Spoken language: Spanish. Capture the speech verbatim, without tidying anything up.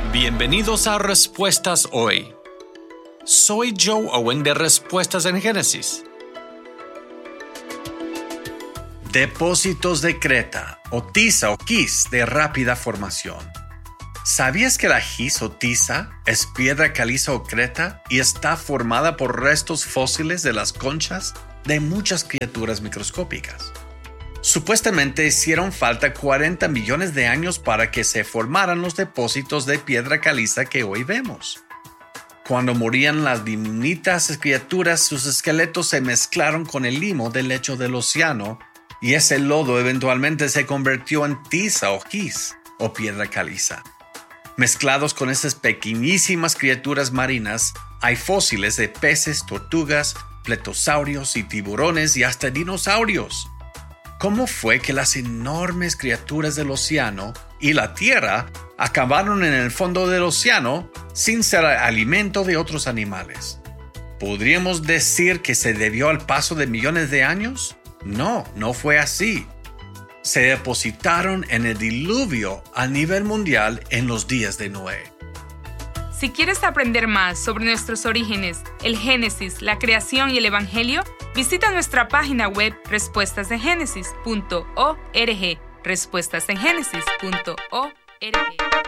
Bienvenidos a Respuestas Hoy. Soy Joe Owen de Respuestas en Génesis. Depósitos de Creta, o tiza o quis de rápida formación. ¿Sabías que la gis o tiza es piedra caliza o creta y está formada por restos fósiles de las conchas de muchas criaturas microscópicas? Supuestamente hicieron falta cuarenta millones de años para que se formaran los depósitos de piedra caliza que hoy vemos. Cuando morían las diminutas criaturas, sus esqueletos se mezclaron con el limo del lecho del océano y ese lodo eventualmente se convirtió en tiza o gis o piedra caliza. Mezclados con esas pequeñísimas criaturas marinas, hay fósiles de peces, tortugas, pletosaurios y tiburones y hasta dinosaurios. ¿Cómo fue que las enormes criaturas del océano y la tierra acabaron en el fondo del océano sin ser alimento de otros animales? ¿Podríamos decir que se debió al paso de millones de años? No, no fue así. Se depositaron en el diluvio a nivel mundial en los días de Noé. Si quieres aprender más sobre nuestros orígenes, el Génesis, la creación y el Evangelio, visita nuestra página web respuestas en génesis punto org. respuestas en génesis punto org